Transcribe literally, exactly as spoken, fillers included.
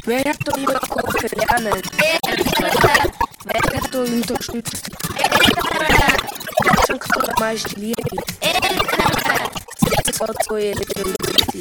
Wer hat ihn lernen? Wer hat ihn unterstützt? Wer schenkt mais de livre? Só ele.